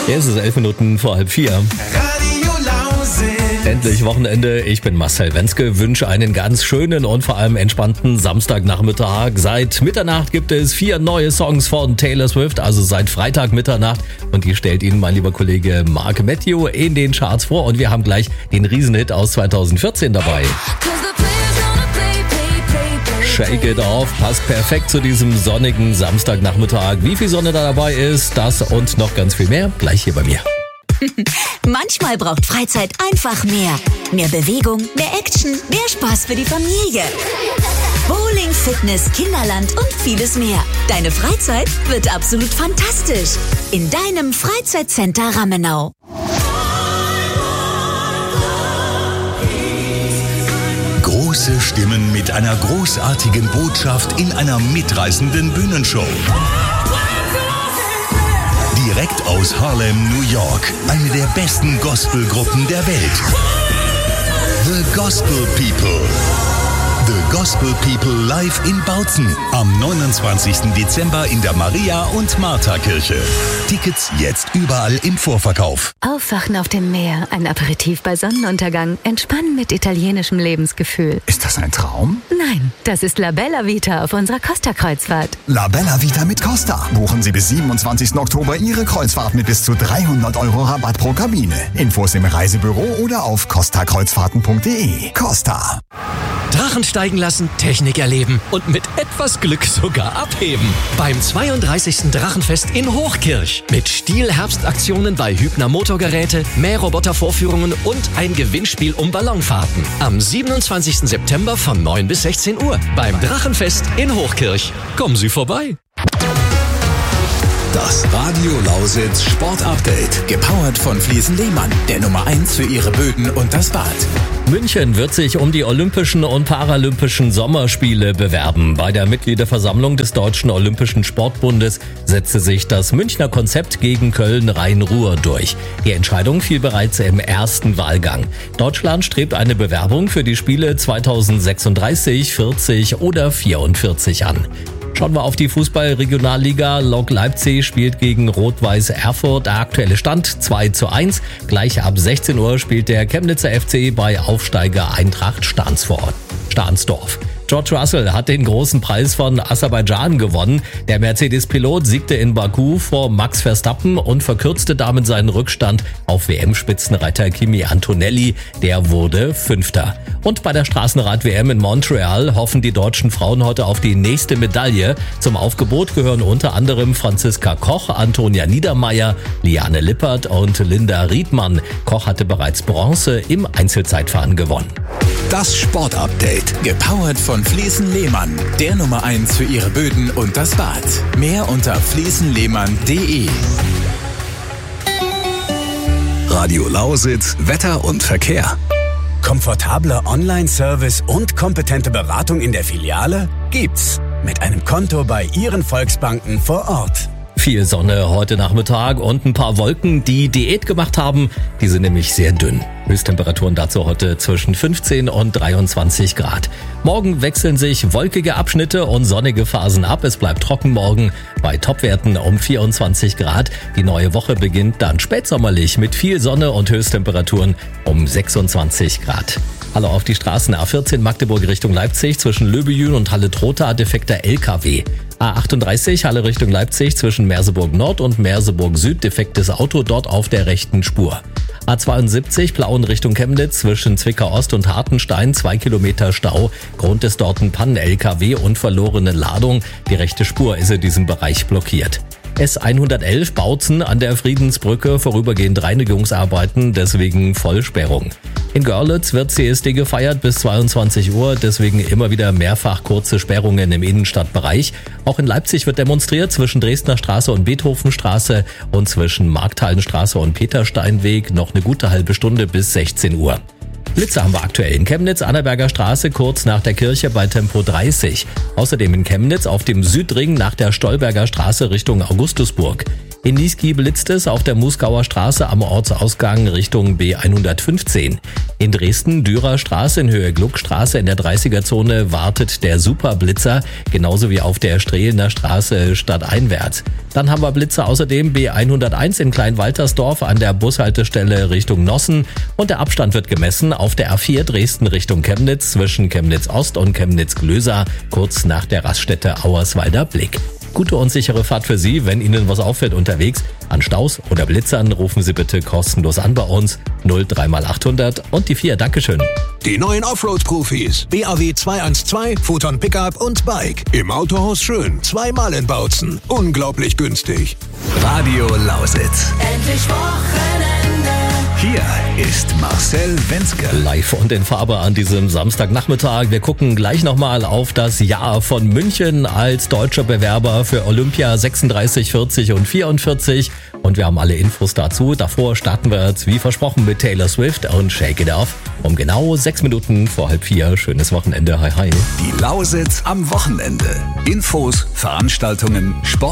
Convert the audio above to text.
Jetzt ist es 11 Minuten vor halb 4. Radio Lausitz. Endlich Wochenende. Ich bin Marcel Wenzke, wünsche einen ganz schönen und vor allem entspannten Samstagnachmittag. Seit Mitternacht gibt es 4 neue Songs von Taylor Swift, also seit Freitag Mitternacht. Und die stellt Ihnen mein lieber Kollege Mark Matthew in den Charts vor. Und wir haben gleich den Riesenhit aus 2014 dabei. Shake It Off passt perfekt zu diesem sonnigen Samstagnachmittag. Wie viel Sonne da dabei ist, das und noch ganz viel mehr, gleich hier bei mir. Manchmal braucht Freizeit einfach mehr. Mehr Bewegung, mehr Action, mehr Spaß für die Familie. Bowling, Fitness, Kinderland und vieles mehr. Deine Freizeit wird absolut fantastisch. In deinem Freizeitcenter Rammenau. Große Stimmen mit einer großartigen Botschaft in einer mitreißenden Bühnenshow. Direkt aus Harlem, New York. Eine der besten Gospelgruppen der Welt. The Gospel People. The Gospel People live in Bautzen. Am 29. Dezember in der Maria- und Martha-Kirche. Tickets jetzt überall im Vorverkauf. Aufwachen auf dem Meer, ein Aperitif bei Sonnenuntergang, entspannen mit italienischem Lebensgefühl. Ist das ein Traum? Nein, das ist La Bella Vita auf unserer Costa-Kreuzfahrt. La Bella Vita mit Costa. Buchen Sie bis 27. Oktober Ihre Kreuzfahrt mit bis zu 300 € Rabatt pro Kabine. Infos im Reisebüro oder auf costakreuzfahrten.de. Costa. Drachen steigen lassen, Technik erleben und mit etwas Glück sogar abheben. Beim 32. Drachenfest in Hochkirch. Mit Stiel-Herbstaktionen bei Hübner Motorgeräte, Mähroboter-Vorführungen und ein Gewinnspiel um Ballonfahrten. Am 27. September von 9 bis 16 Uhr. Beim Drachenfest in Hochkirch. Kommen Sie vorbei. Das Radio Lausitz Sport Update. Gepowert von Fliesen Lehmann. Der Nummer 1 für Ihre Böden und das Bad. München wird sich um die Olympischen und Paralympischen Sommerspiele bewerben. Bei der Mitgliederversammlung des Deutschen Olympischen Sportbundes setzte sich das Münchner Konzept gegen Köln-Rhein-Ruhr durch. Die Entscheidung fiel bereits im ersten Wahlgang. Deutschland strebt eine Bewerbung für die Spiele 2036, 40 oder 44 an. Schauen wir auf die Fußball-Regionalliga. Lok Leipzig spielt gegen Rot-Weiß Erfurt. Der aktuelle Stand 2:1. Gleich ab 16 Uhr spielt der Chemnitzer FC bei Aufsteiger Eintracht Stahnsdorf. George Russell hat den großen Preis von Aserbaidschan gewonnen. Der Mercedes-Pilot siegte in Baku vor Max Verstappen und verkürzte damit seinen Rückstand auf WM-Spitzenreiter Kimi Antonelli. Der wurde 5. Und bei der Straßenrad-WM in Montreal hoffen die deutschen Frauen heute auf die nächste Medaille. Zum Aufgebot gehören unter anderem Franziska Koch, Antonia Niedermeyer, Liane Lippert und Linda Riedmann. Koch hatte bereits Bronze im Einzelzeitfahren gewonnen. Das Sport Update. Gepowert von Fliesen Lehmann. Der Nummer 1 für Ihre Böden und das Bad. Mehr unter fliesenlehmann.de. Radio Lausitz, Wetter und Verkehr. Komfortabler Online-Service und kompetente Beratung in der Filiale? Gibt's. Mit einem Konto bei Ihren Volksbanken vor Ort. Viel Sonne heute Nachmittag und ein paar Wolken, die Diät gemacht haben. Die sind nämlich sehr dünn. Höchsttemperaturen dazu heute zwischen 15 und 23 Grad. Morgen wechseln sich wolkige Abschnitte und sonnige Phasen ab. Es bleibt trocken morgen bei Topwerten um 24 Grad. Die neue Woche beginnt dann spätsommerlich mit viel Sonne und Höchsttemperaturen um 26 Grad. Hallo auf die Straßen. A14 Magdeburg Richtung Leipzig zwischen Löbejün und Halle-Trotha defekter LKW. A38 Halle Richtung Leipzig zwischen Merseburg Nord und Merseburg Süd defektes Auto dort auf der rechten Spur. A72 Plauen Richtung Chemnitz zwischen Zwickau Ost und Hartenstein 2 Kilometer Stau. Grund ist dort ein Pannen-LKW und verlorene Ladung. Die rechte Spur ist in diesem Bereich blockiert. S111 Bautzen an der Friedensbrücke vorübergehend Reinigungsarbeiten, deswegen Vollsperrung. In Görlitz wird CSD gefeiert bis 22 Uhr, deswegen immer wieder mehrfach kurze Sperrungen im Innenstadtbereich. Auch in Leipzig wird demonstriert zwischen Dresdner Straße und Beethovenstraße und zwischen Markthallenstraße und Petersteinweg noch eine gute halbe Stunde bis 16 Uhr. Blitze haben wir aktuell in Chemnitz, Annaberger Straße, kurz nach der Kirche bei Tempo 30. Außerdem in Chemnitz auf dem Südring nach der Stolberger Straße Richtung Augustusburg. In Niesky blitzt es auf der Musgauer Straße am Ortsausgang Richtung B115. In Dresden, Dürer Straße in Höhe Gluckstraße in der 30er-Zone wartet der Superblitzer, genauso wie auf der Strehlener Straße stadteinwärts. Dann haben wir Blitzer außerdem B101 in Kleinwaltersdorf an der Bushaltestelle Richtung Nossen und der Abstand wird gemessen auf der A4 Dresden Richtung Chemnitz zwischen Chemnitz Ost und Chemnitz Glöser, kurz nach der Raststätte Auerswalder Blick. Gute und sichere Fahrt für Sie. Wenn Ihnen was auffällt unterwegs, an Staus oder Blitzern, rufen Sie bitte kostenlos an bei uns 03x800 und die 4. Dankeschön. Die neuen Offroad-Profis. BAW 212, Photon Pickup und Bike. Im Autohaus Schön. 2-mal in Bautzen. Unglaublich günstig. Radio Lausitz. Endlich Wochenende. Hier ist Marcel Wenzke. Live und in Farbe an diesem Samstagnachmittag. Wir gucken gleich nochmal auf das Jahr von München als deutscher Bewerber für Olympia 36, 40 und 44. Und wir haben alle Infos dazu. Davor starten wir jetzt wie versprochen mit Taylor Swift und Shake It Off. Um genau 6 Minuten vor 3:30. Schönes Wochenende. Hi, hi. Die Lausitz am Wochenende. Infos, Veranstaltungen, Sport.